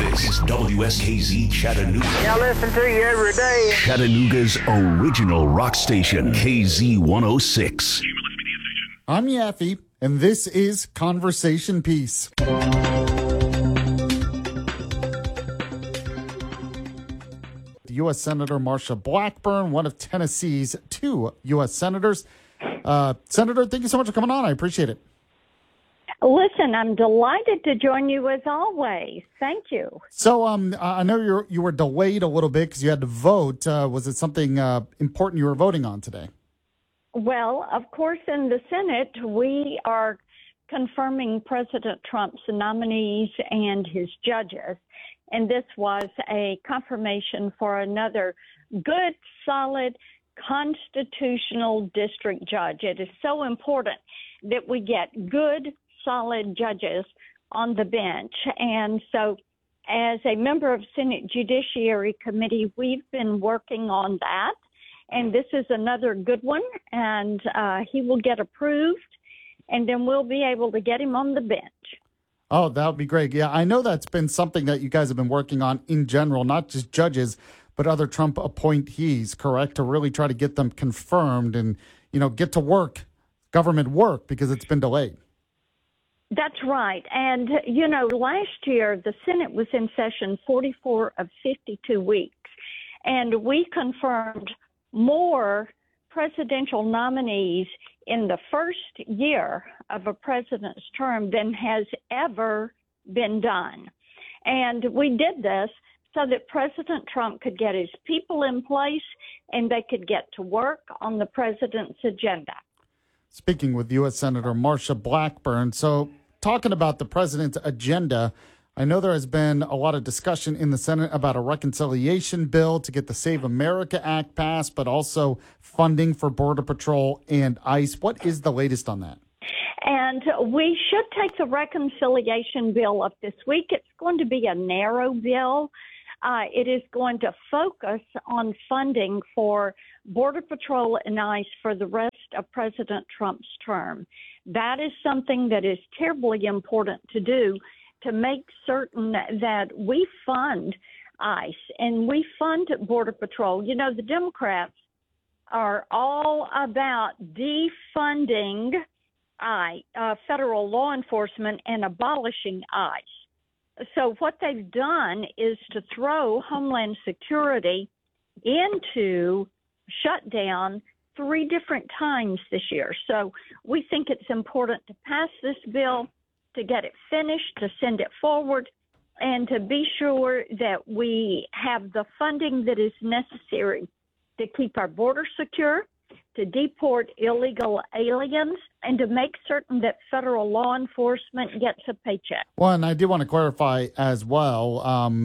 This is WSKZ Chattanooga. I listen to you every day. Chattanooga's original rock station, KZ106. I'm Yaffe, and this is Conversation Piece. U.S. Senator Marsha Blackburn, one of Tennessee's two U.S. senators. Senator, thank you so much for coming on. I appreciate it. Listen, I'm delighted to join you as always. Thank you. So I know you were delayed a little bit because you had to vote. Was it something important you were voting on today? Well, of course, in the Senate, we are confirming President Trump's nominees and his judges. And this was a confirmation for another good, solid, constitutional district judge. It is so important that we get good, solid judges on the bench. And so as a member of Senate Judiciary Committee, we've been working on that. And this is another good one. And he will get approved. And then we'll be able to get him on the bench. Oh, that would be great. Yeah, I know that's been something that you guys have been working on in general, not just judges, but other Trump appointees, correct? To really try to get them confirmed and, get to work, government work, because it's been delayed. That's right. And, last year, the Senate was in session 44 of 52 weeks, and we confirmed more presidential nominees in the first year of a president's term than has ever been done. And we did this so that President Trump could get his people in place and they could get to work on the president's agenda. Speaking with U.S. Senator Marsha Blackburn. So talking about the president's agenda, I know there has been a lot of discussion in the Senate about a reconciliation bill to get the Save America Act passed, but also funding for Border Patrol and ICE. What is the latest on that? And we should take the reconciliation bill up this week. It's going to be a narrow bill. It is going to focus on funding for Border Patrol and ICE for the rest of President Trump's term. That is something that is terribly important to do, to make certain that we fund ICE and we fund Border Patrol. The Democrats are all about defunding federal law enforcement and abolishing ICE. So what they've done is to throw Homeland Security into shutdown 3 different times this year. So we think it's important to pass this bill, to get it finished, to send it forward, and to be sure that we have the funding that is necessary to keep our border secure, to deport illegal aliens, and to make certain that federal law enforcement gets a paycheck. Well, and I do want to clarify as well.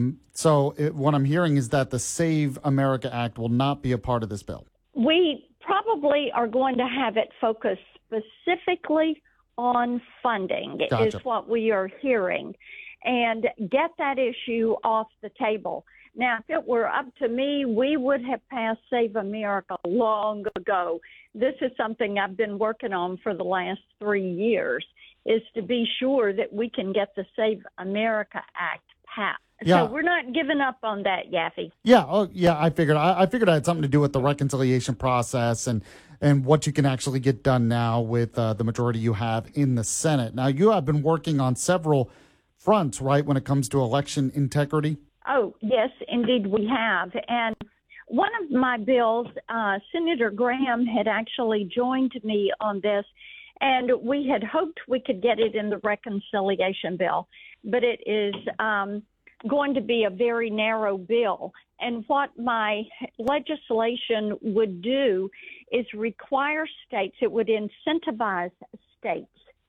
What I'm hearing is that the Save America Act will not be a part of this bill. We probably are going to have it focused specifically on funding. Gotcha. Is what we are hearing, and get that issue off the table. Now, if it were up to me, we would have passed Save America long ago. This is something I've been working on for the last 3 years, is to be sure that we can get the Save America Act passed. Yeah. So we're not giving up on that, Yaffe. Yeah. Oh, yeah. I figured it had something to do with the reconciliation process and what you can actually get done now with the majority you have in the Senate. Now, you have been working on several fronts, right, when it comes to election integrity? Oh, yes, indeed we have. And one of my bills, Senator Graham had actually joined me on this, and we had hoped we could get it in the reconciliation bill, but it is going to be a very narrow bill. And what my legislation would do is require states, it would incentivize states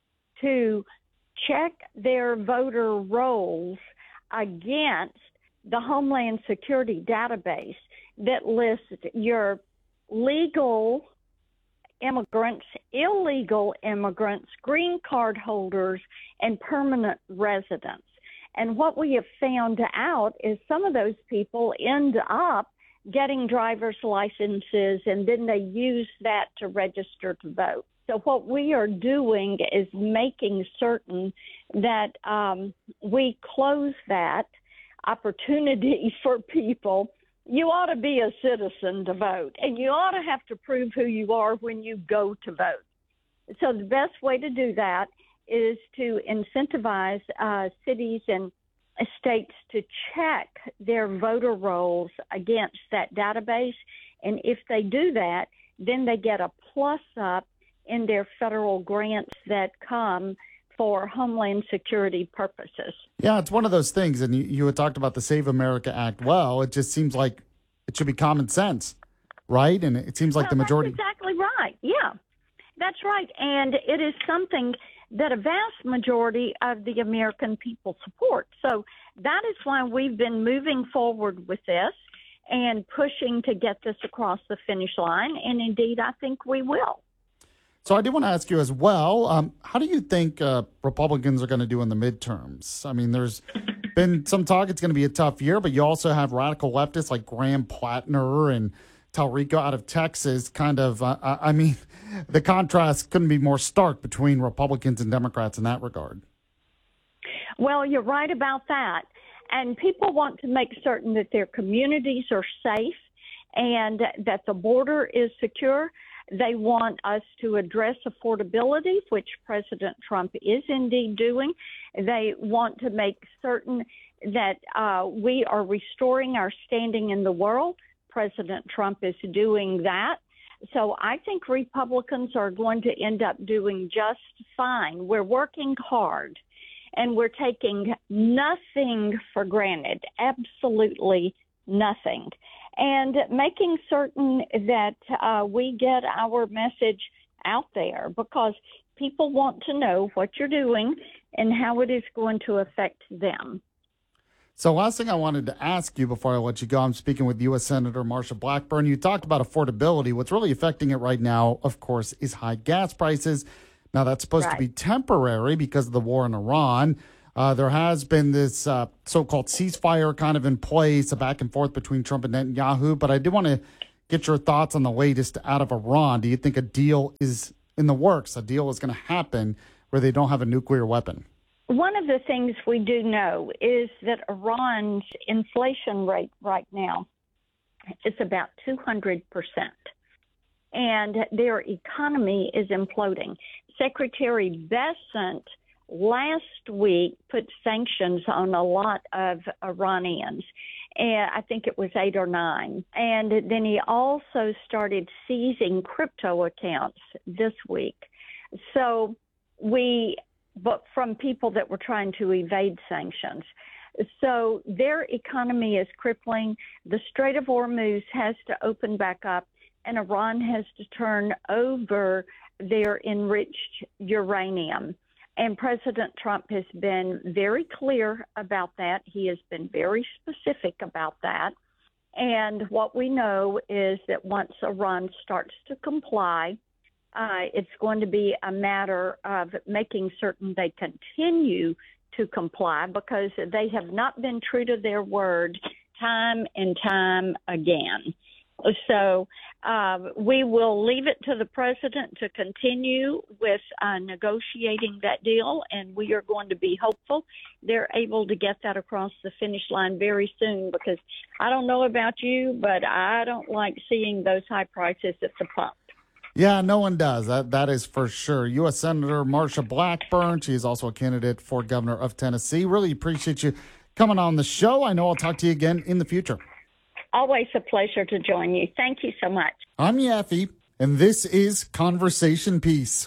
to check their voter rolls against the Homeland Security database that lists your legal immigrants, illegal immigrants, green card holders, and permanent residents. And what we have found out is some of those people end up getting driver's licenses, and then they use that to register to vote. So what we are doing is making certain that we close that opportunity for people, you ought to be a citizen to vote, and you ought to have to prove who you are when you go to vote. So the best way to do that is to incentivize cities and states to check their voter rolls against that database. And if they do that, then they get a plus up in their federal grants that come for Homeland Security purposes. Yeah, it's one of those things. And you had talked about the Save America Act. Well, it just seems like it should be common sense, right? And it seems like the majority. That's exactly right. Yeah, that's right. And it is something that a vast majority of the American people support. So that is why we've been moving forward with this and pushing to get this across the finish line. And indeed, I think we will. So I did want to ask you as well, how do you think Republicans are going to do in the midterms? I mean, there's been some talk it's going to be a tough year, but you also have radical leftists like Graham Plattner and Talrico out of Texas. Kind of, the contrast couldn't be more stark between Republicans and Democrats in that regard. Well, you're right about that. And people want to make certain that their communities are safe and that the border is secure. They want us to address affordability, which President Trump is indeed doing. They want to make certain that we are restoring our standing in the world. President Trump is doing that. So I think Republicans are going to end up doing just fine. We're working hard, and we're taking nothing for granted, absolutely nothing, and making certain that we get our message out there, because people want to know what you're doing and how it is going to affect them. So last thing I wanted to ask you before I let you go, I'm speaking with U.S. Senator Marsha Blackburn. You talked about affordability. What's really affecting it right now, of course, is high gas prices. Now, that's supposed to be temporary because of the war in Iran. There has been this so-called ceasefire kind of in place, a back and forth between Trump and Netanyahu. But I did want to get your thoughts on the latest out of Iran. Do you think a deal is in the works? A deal is going to happen where they don't have a nuclear weapon? One of the things we do know is that Iran's inflation rate right now is about 200%, and their economy is imploding. Secretary Bessent last week put sanctions on a lot of Iranians, and I think it was 8 or 9. And then he also started seizing crypto accounts this week. So but from people that were trying to evade sanctions. So their economy is crippling. The Strait of Hormuz has to open back up, and Iran has to turn over their enriched uranium. And President Trump has been very clear about that. He has been very specific about that. And what we know is that once Iran starts to comply, it's going to be a matter of making certain they continue to comply, because they have not been true to their word time and time again. So we will leave it to the president to continue with negotiating that deal, and we are going to be hopeful they're able to get that across the finish line very soon, because I don't know about you, but I don't like seeing those high prices at the pump. Yeah, no one does. That is for sure. U.S. Senator Marsha Blackburn. She is also a candidate for governor of Tennessee. Really appreciate you coming on the show. I know I'll talk to you again in the future. Always a pleasure to join you. Thank you so much. I'm Yaffe, and this is Conversation Piece.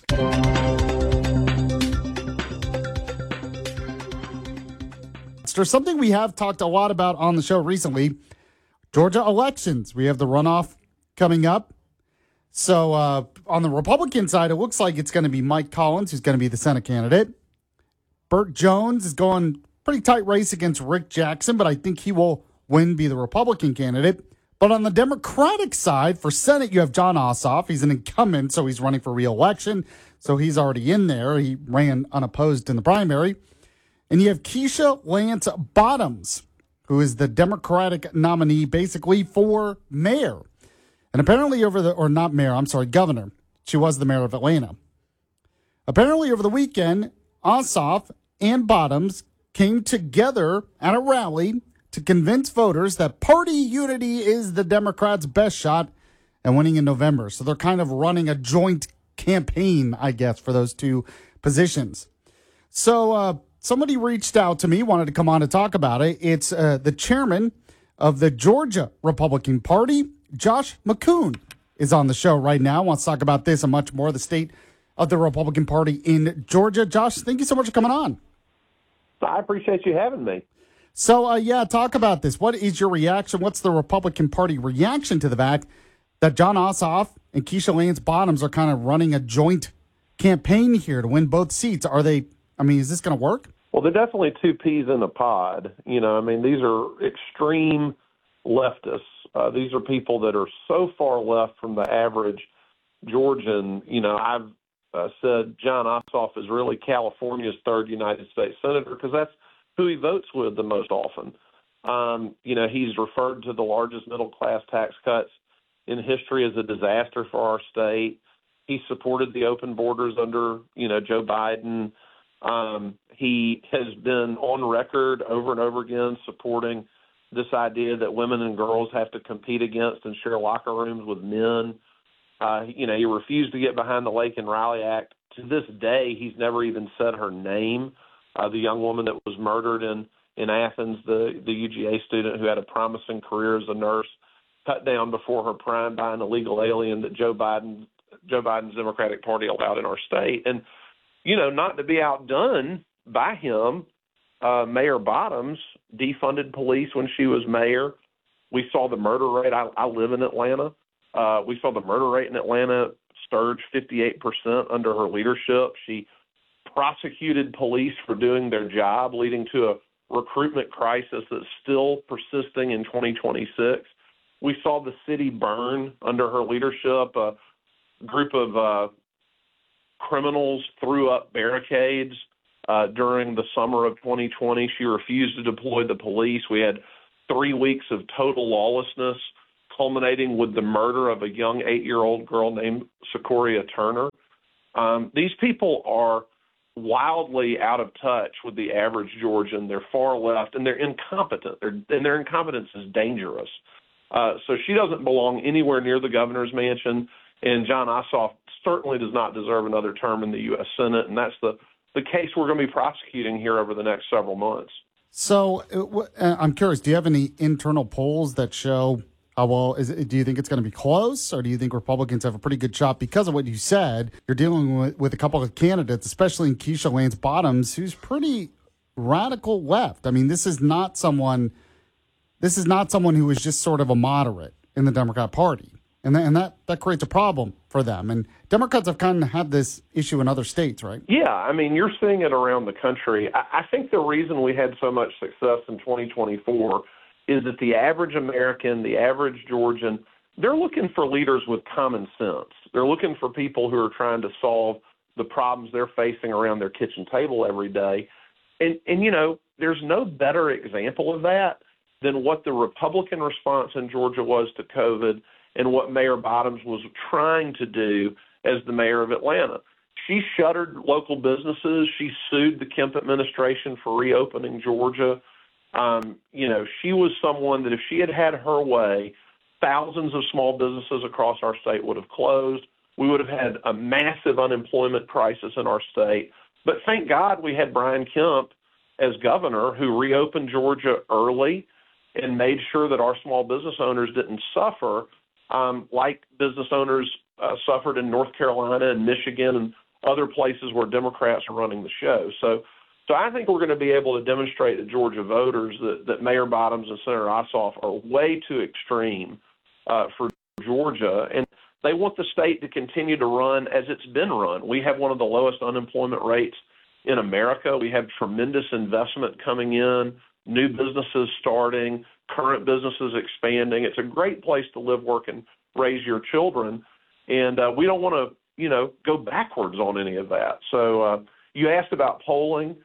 There's something we have talked a lot about on the show recently. Georgia elections. We have the runoff coming up. So on the Republican side, it looks like it's going to be Mike Collins, who's going to be the Senate candidate. Burt Jones is going pretty tight race against Rick Jackson, but I think he will be the Republican candidate. But on the Democratic side, for Senate, you have Jon Ossoff. He's an incumbent, so he's running for re-election. So he's already in there. He ran unopposed in the primary. And you have Keisha Lance Bottoms, who is the Democratic nominee basically for mayor. And apparently governor. She was the mayor of Atlanta. Apparently over the weekend, Ossoff and Bottoms came together at a rally to convince voters that party unity is the Democrats' best shot at winning in November. So they're kind of running a joint campaign, I guess, for those two positions. So somebody reached out to me, wanted to come on to talk about it. It's the chairman of the Georgia Republican Party, Josh McCoon, is on the show right now. Wants to talk about this and much more, the state of the Republican Party in Georgia. Josh, thank you so much for coming on. I appreciate you having me. So, talk about this. What is your reaction? What's the Republican Party reaction to the fact that Jon Ossoff and Keisha Lance Bottoms are kind of running a joint campaign here to win both seats? Is this going to work? Well, they're definitely two peas in a pod. These are extreme leftists. These are people that are so far left from the average Georgian. I've said Jon Ossoff is really California's third United States senator because that's who he votes with the most often. He's referred to the largest middle-class tax cuts in history as a disaster for our state. He supported the open borders under, Joe Biden. He has been on record over and over again supporting this idea that women and girls have to compete against and share locker rooms with men. He refused to get behind the Lake and Riley Act. To this day, he's never even said her name, the young woman that was murdered in Athens, the UGA student who had a promising career as a nurse, cut down before her prime by an illegal alien that Joe Biden's Democratic Party allowed in our state. And, not to be outdone by him, Mayor Bottoms defunded police when she was mayor. We saw the murder rate. I live in Atlanta. We saw the murder rate in Atlanta surge 58% under her leadership. She prosecuted police for doing their job, leading to a recruitment crisis that's still persisting in 2026. We saw the city burn under her leadership. A group of criminals threw up barricades during the summer of 2020. She refused to deploy the police. We had 3 weeks of total lawlessness, culminating with the murder of a young 8-year-old girl named Sequoia Turner. These people are wildly out of touch with the average Georgian. They're far left, and they're incompetent. Their incompetence is dangerous. So she doesn't belong anywhere near the governor's mansion, and Jon Ossoff certainly does not deserve another term in the U.S. Senate, and that's the case we're going to be prosecuting here over the next several months. So I'm curious, do you have any internal polls that show how well do you think it's going to be close, or do you think Republicans have a pretty good shot because of what you said? You're dealing with a couple of candidates, especially in Keisha Lance Bottoms, who's pretty radical left. This is not someone who is just sort of a moderate in the Democrat Party. And that creates a problem for them. And Democrats have kind of had this issue in other states, right? Yeah, you're seeing it around the country. I think the reason we had so much success in 2024 is that the average American, the average Georgian, they're looking for leaders with common sense. They're looking for people who are trying to solve the problems they're facing around their kitchen table every day. And there's no better example of that than what the Republican response in Georgia was to COVID and what Mayor Bottoms was trying to do as the mayor of Atlanta. She shuttered local businesses. She sued the Kemp administration for reopening Georgia. She was someone that if she had had her way, thousands of small businesses across our state would have closed. We would have had a massive unemployment crisis in our state. But thank God we had Brian Kemp as governor who reopened Georgia early and made sure that our small business owners didn't suffer like business owners suffered in North Carolina and Michigan and other places where Democrats are running the show. So I think we're going to be able to demonstrate to Georgia voters that Mayor Bottoms and Senator Ossoff are way too extreme for Georgia, and they want the state to continue to run as it's been run. We have one of the lowest unemployment rates in America. We have tremendous investment coming in, new businesses starting, current businesses expanding. It's a great place to live, work, and raise your children, and we don't want to, go backwards on any of that. So you asked about polling.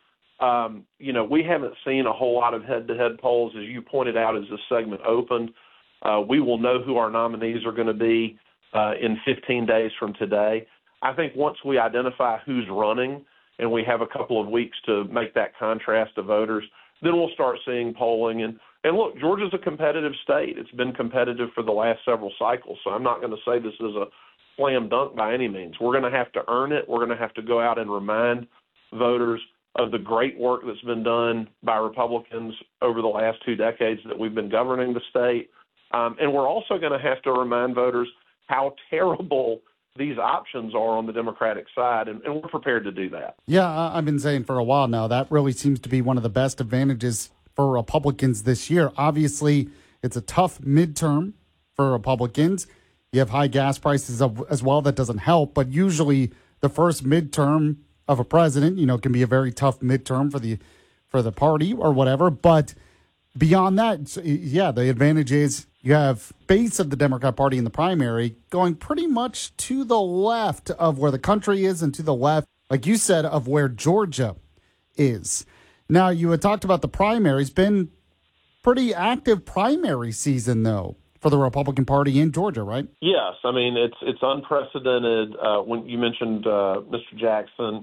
We haven't seen a whole lot of head-to-head polls. As you pointed out as this segment opened, we will know who our nominees are going to be in 15 days from today. I think once we identify who's running and we have a couple of weeks to make that contrast to voters, then we'll start seeing polling. And look, Georgia's a competitive state. It's been competitive for the last several cycles, so I'm not going to say this is a slam dunk by any means. We're going to have to earn it. We're going to have to go out and remind voters of the great work that's been done by Republicans over the last 2 decades that we've been governing the state. And we're also going to have to remind voters how terrible these options are on the Democratic side, and we're prepared to do that. Yeah, I've been saying for a while now that really seems to be one of the best advantages for Republicans this year. Obviously, it's a tough midterm for Republicans. You have high gas prices as well. That doesn't help, but usually the first midterm of a president, can be a very tough midterm for the party or whatever. But beyond that, yeah, the advantage is you have base of the Democrat Party in the primary going pretty much to the left of where the country is and to the left, like you said, of where Georgia is. Now, you had talked about the primaries. Been pretty active primary season, though, for the Republican Party in Georgia, right? Yes. I mean, it's unprecedented. When you mentioned Mr. Jackson,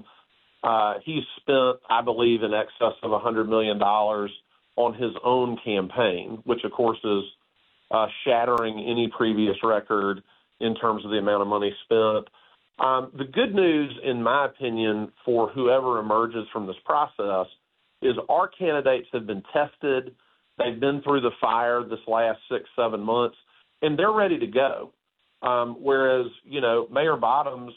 he spent, I believe, in excess of $100 million on his own campaign, which, of course, is shattering any previous record in terms of the amount of money spent. The good news, in my opinion, for whoever emerges from this process is our candidates have been tested. They've been through the fire this last 6-7 months, and they're ready to go. Whereas, Mayor Bottoms,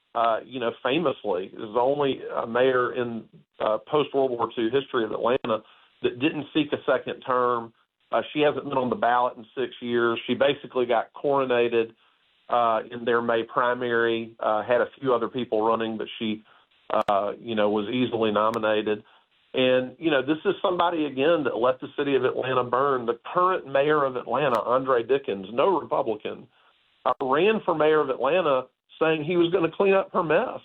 famously is the only mayor in post-World War II history of Atlanta that didn't seek a second term. She hasn't been on the ballot in 6 years. She basically got coronated in their May primary, had a few other people running, but she, was easily nominated. And, this is somebody, again, that let the city of Atlanta burn. The current mayor of Atlanta, Andre Dickens, no Republican, ran for mayor of Atlanta saying he was going to clean up her mess.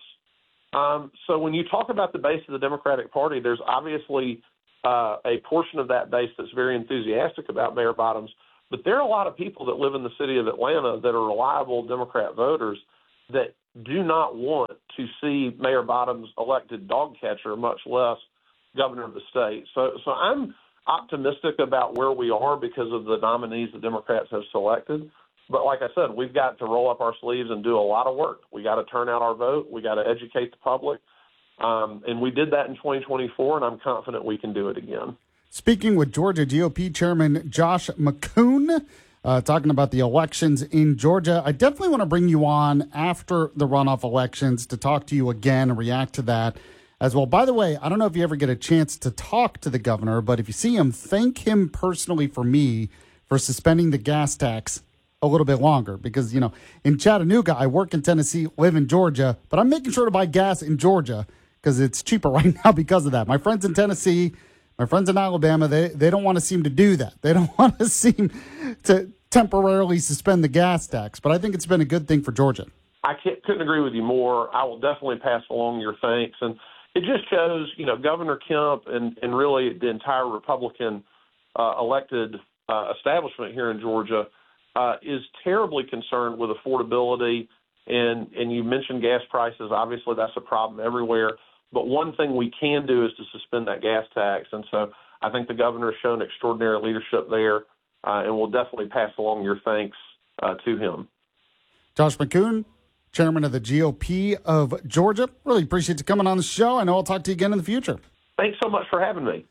So when you talk about the base of the Democratic Party, there's obviously a portion of that base that's very enthusiastic about Mayor Bottoms, but there are a lot of people that live in the city of Atlanta that are reliable Democrat voters that do not want to see Mayor Bottoms elected dog catcher, much less governor of the state. So I'm optimistic about where we are because of the nominees the Democrats have selected. But like I said, we've got to roll up our sleeves and do a lot of work. We got to turn out our vote. We got to educate the public. And we did that in 2024, and I'm confident we can do it again. Speaking with Georgia GOP Chairman Josh McCoon, talking about the elections in Georgia. I definitely want to bring you on after the runoff elections to talk to you again and react to that as well. By the way, I don't know if you ever get a chance to talk to the governor, but if you see him, thank him personally for me for suspending the gas tax a little bit longer because, in Chattanooga, I work in Tennessee, live in Georgia, but I'm making sure to buy gas in Georgia because it's cheaper right now because of that. My friends in Tennessee, my friends in Alabama, they don't want to seem to do that. They don't want to seem to temporarily suspend the gas tax, but I think it's been a good thing for Georgia. I couldn't agree with you more. I will definitely pass along your thanks. And it just shows, Governor Kemp and really the entire Republican elected establishment here in Georgia is terribly concerned with affordability. And you mentioned gas prices. Obviously, that's a problem everywhere. But one thing we can do is to suspend that gas tax. And so I think the governor has shown extraordinary leadership there, and we'll definitely pass along your thanks to him. Josh McCoon, chairman of the GOP of Georgia. Really appreciate you coming on the show. I know I'll talk to you again in the future. Thanks so much for having me.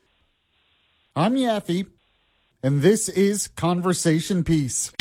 I'm Yaffe, and this is Conversation Piece.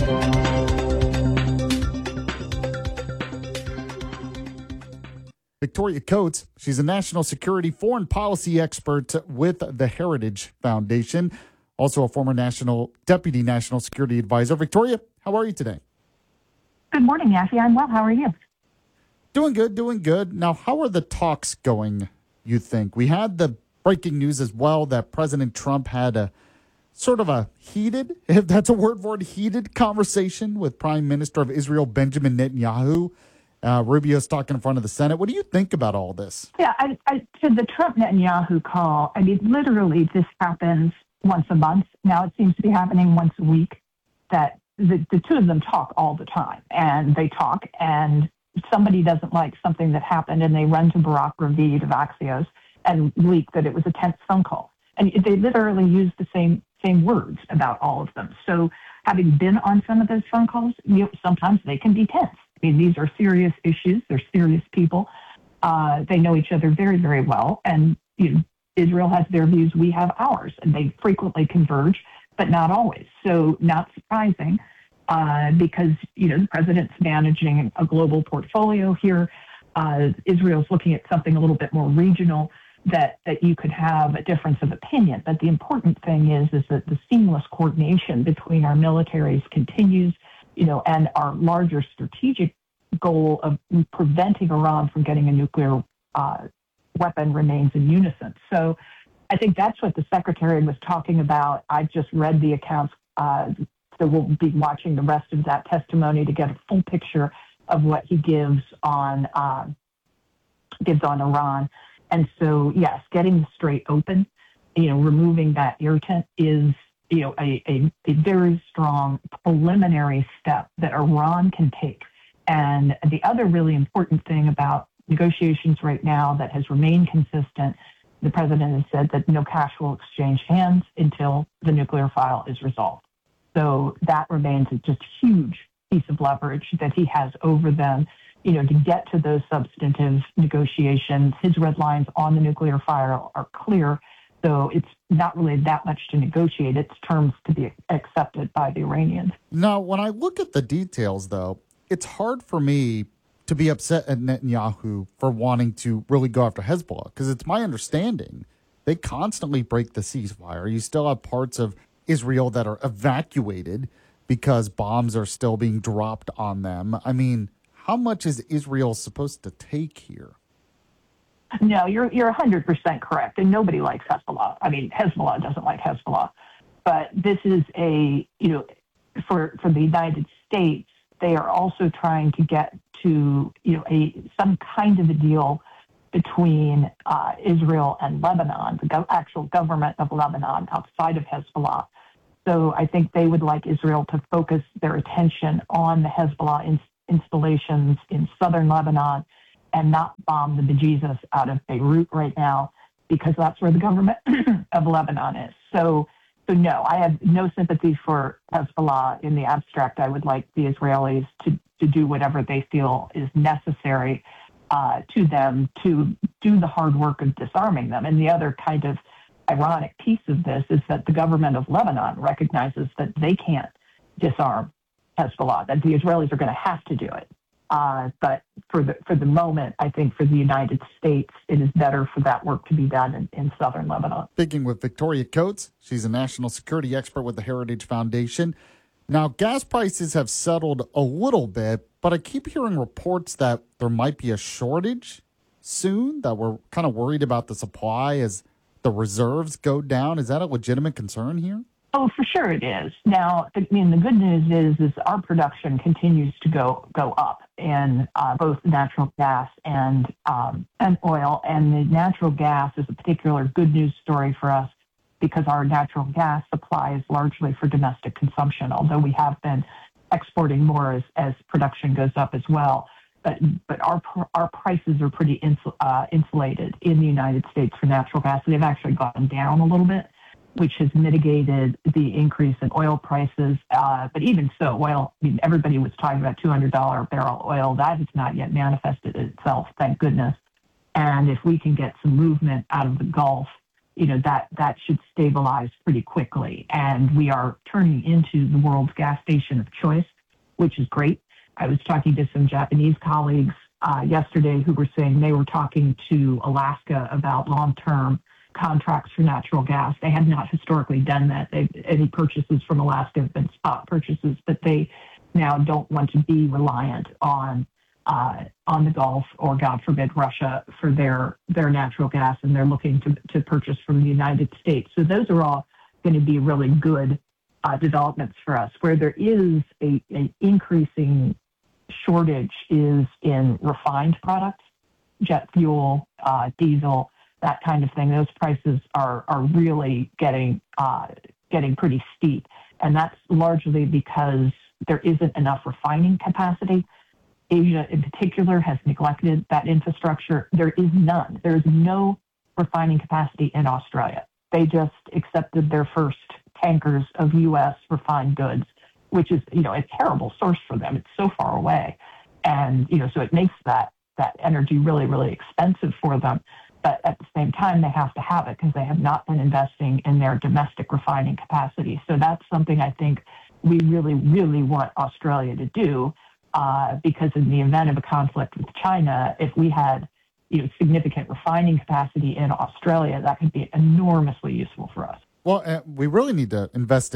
Victoria Coates, she's a national security foreign policy expert with the Heritage Foundation, also a former deputy national security advisor. Victoria, how are you today? Good morning, Yaffe. I'm well. How are you? Doing good. Now, how are the talks going, you think? We had the breaking news as well that President Trump had a sort of a heated, if that's a word for it, heated conversation with Prime Minister of Israel, Benjamin Netanyahu. Rubio's talking in front of the Senate. What do you think about all this? Yeah, to the Trump-Netanyahu call, literally this happens once a month. Now it seems to be happening once a week, that the two of them talk all the time. And they talk, and somebody doesn't like something that happened, and they run to Barak Ravid of Axios and leak that it was a tense phone call. And they literally use the same words about all of them. So having been on some of those phone calls, sometimes they can be tense. I mean, these are serious issues. They're serious people. They know each other very, very well. And Israel has their views, we have ours. And they frequently converge, but not always. So not surprising because, the president's managing a global portfolio here. Israel's looking at something a little bit more regional that you could have a difference of opinion. But the important thing is that the seamless coordination between our militaries continues, and our larger strategic goal of preventing Iran from getting a nuclear weapon remains in unison. So I think that's what the secretary was talking about. I just read the accounts, so we'll be watching the rest of that testimony to get a full picture of what he gives on Iran. And so, yes, getting the strait open, removing that irritant is, a very strong preliminary step that Iran can take. And the other really important thing about negotiations right now that has remained consistent, the president has said that no cash will exchange hands until the nuclear file is resolved. So that remains a just huge piece of leverage that he has over them, to get to those substantive negotiations. His red lines on the nuclear file are clear, so it's not really that much to negotiate. It's terms to be accepted by the Iranians. Now, when I look at the details, though, it's hard for me to be upset at Netanyahu for wanting to really go after Hezbollah, because it's my understanding they constantly break the ceasefire. You still have parts of Israel that are evacuated because bombs are still being dropped on them. I mean, how much is Israel supposed to take here? No, you're 100% correct. And nobody likes Hezbollah. I mean, Hezbollah doesn't like Hezbollah. But this is for the United States, they are also trying to get to, some kind of a deal between Israel and Lebanon, the actual government of Lebanon outside of Hezbollah. So I think they would like Israel to focus their attention on the Hezbollah installations in southern Lebanon and not bomb the bejesus out of Beirut right now, because that's where the government of Lebanon is. So no, I have no sympathy for Hezbollah in the abstract. I would like the Israelis to do whatever they feel is necessary to them to do the hard work of disarming them. And the other kind of ironic piece of this is that the government of Lebanon recognizes that they can't disarm Hezbollah, that the Israelis are going to have to do it. But for the moment, I think for the United States, it is better for that work to be done in southern Lebanon. Speaking with Victoria Coates, she's a national security expert with the Heritage Foundation. Now, gas prices have settled a little bit, but I keep hearing reports that there might be a shortage soon, that we're kind of worried about the supply as the reserves go down. Is that a legitimate concern here? Oh, for sure it is. Now, the good news is our production continues to go up in both natural gas and oil. And the natural gas is a particular good news story for us because our natural gas supply is largely for domestic consumption, although we have been exporting more as production goes up as well. But our prices are pretty insulated in the United States for natural gas. They've actually gone down a little bit, which has mitigated the increase in oil prices. But even so, oil, everybody was talking about $200 a barrel oil. That has not yet manifested itself, thank goodness. And if we can get some movement out of the Gulf, that should stabilize pretty quickly. And we are turning into the world's gas station of choice, which is great. I was talking to some Japanese colleagues yesterday who were saying they were talking to Alaska about long-term contracts for natural gas. They had not historically done that. Any purchases from Alaska have been spot purchases, but they now don't want to be reliant on the Gulf or, God forbid, Russia for their natural gas, and they're looking to purchase from the United States. So those are all going to be really good developments for us. Where there is an increasing shortage is in refined products, jet fuel, diesel, that kind of thing. Those prices are really getting pretty steep, and that's largely because there isn't enough refining capacity. Asia, in particular, has neglected that infrastructure. There is none. There is no refining capacity in Australia. they just accepted their first tankers of U.S. refined goods, which is, a terrible source for them. It's so far away. And, so it makes that energy really, really expensive for them. But at the same time, they have to have it because they have not been investing in their domestic refining capacity. So that's something I think we really, really want Australia to do, because in the event of a conflict with China, if we had significant refining capacity in Australia, that could be enormously useful for us. Well, we really need to invest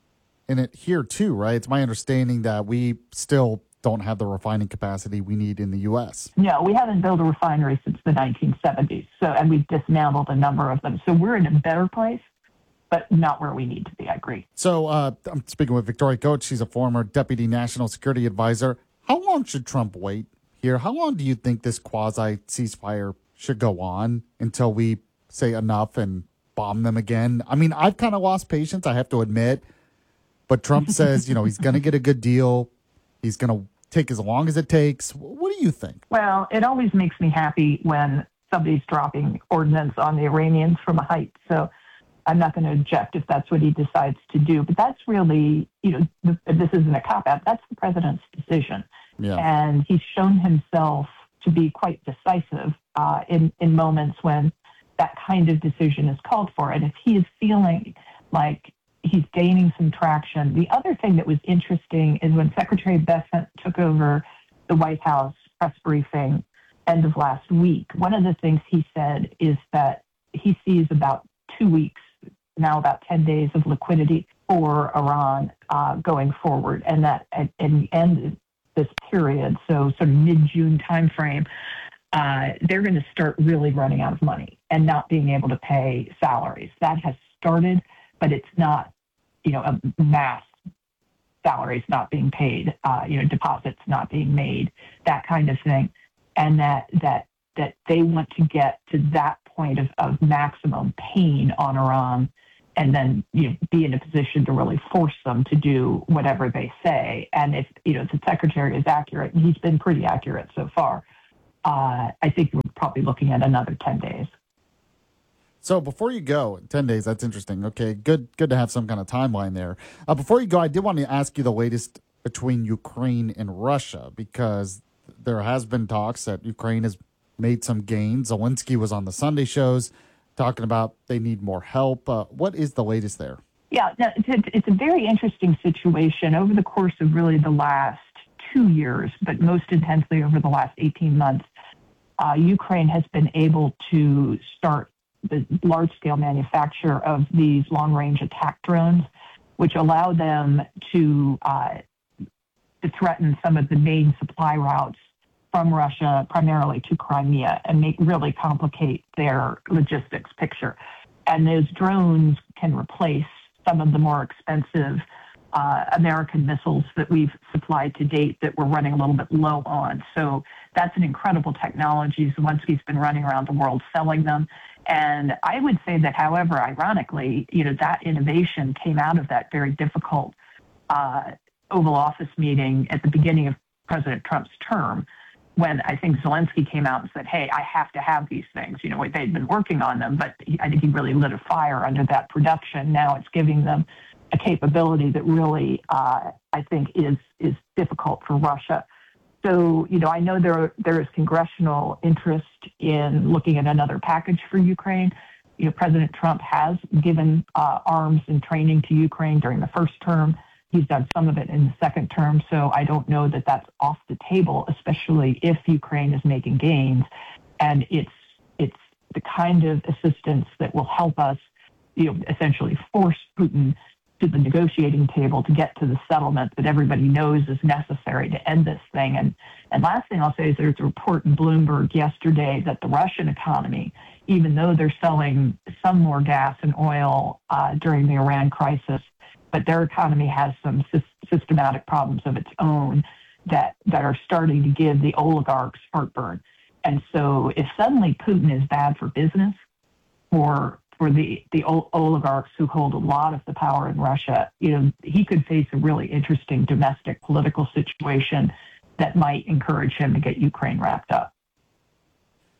in it here too, right? It's my understanding that we still don't have the refining capacity we need in the U.S. No, we haven't built a refinery since the 1970s. And we've dismantled a number of them. So we're in a better place, but not where we need to be. I agree. So I'm speaking with Victoria Coates. She's a former deputy national security advisor. How long should Trump wait here? How long do you think this quasi ceasefire should go on until we say enough and bomb them again? I mean, I've kind of lost patience, I have to admit. But Trump says, he's going to get a good deal. He's going to take as long as it takes. What do you think? Well, it always makes me happy when somebody's dropping ordnance on the Iranians from a height. So I'm not going to object if that's what he decides to do. But that's really, this isn't a cop-out. That's the president's decision. Yeah. And he's shown himself to be quite decisive in moments when that kind of decision is called for. And if he is feeling like he's gaining some traction. The other thing that was interesting is when Secretary Bessent took over the White House press briefing end of last week, one of the things he said is that he sees about 2 weeks, now about 10 days of liquidity for Iran going forward. And that at the end of this period, so sort of mid-June timeframe, they're going to start really running out of money and not being able to pay salaries. That has started, but it's not, a mass salaries not being paid, deposits not being made, that kind of thing. And that they want to get to that point of maximum pain on Iran and then, be in a position to really force them to do whatever they say. And if the secretary is accurate, and he's been pretty accurate so far, I think we're probably looking at another 10 days. So before you go, 10 days, that's interesting. Okay, good to have some kind of timeline there. Before you go, I did want to ask you the latest between Ukraine and Russia, because there has been talks that Ukraine has made some gains. Zelensky was on the Sunday shows talking about they need more help. What is the latest there? Yeah, no, it's a very interesting situation. Over the course of really the last 2 years, but most intensely over the last 18 months, Ukraine has been able to start the large-scale manufacture of these long-range attack drones, which allow them to threaten some of the main supply routes from Russia, primarily to Crimea, and really complicate their logistics picture. And those drones can replace some of the more expensive American missiles that we've supplied to date that we're running a little bit low on. So that's an incredible technology. Zelensky's been running around the world selling them. And I would say that, however, ironically, that innovation came out of that very difficult Oval Office meeting at the beginning of President Trump's term, when I think Zelensky came out and said, hey, I have to have these things. They'd been working on them, but I think he really lit a fire under that production. Now it's giving them a capability that really, I think, is difficult for Russia. So, I know there is congressional interest in looking at another package for Ukraine. President Trump has given arms and training to Ukraine during the first term. He's done some of it in the second term. So I don't know that that's off the table, especially if Ukraine is making gains. And it's the kind of assistance that will help us, essentially force Putin to the negotiating table to get to the settlement that everybody knows is necessary to end this thing. And last thing I'll say is there's a report in Bloomberg yesterday that the Russian economy, even though they're selling some more gas and oil during the Iran crisis, but their economy has some systematic problems of its own that are starting to give the oligarchs heartburn. And so if suddenly Putin is bad for business, for the oligarchs who hold a lot of the power in Russia, he could face a really interesting domestic political situation that might encourage him to get Ukraine wrapped up.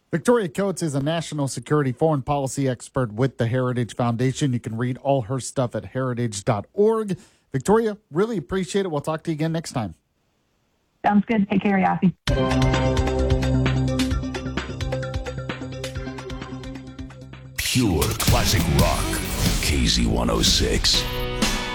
Victoria Coates is a national security foreign policy expert with the Heritage Foundation. You can read all her stuff at heritage.org. Victoria, really appreciate it. We'll talk to you again next time. Sounds good. Take care, Yaffe. Pure classic rock. KZ106.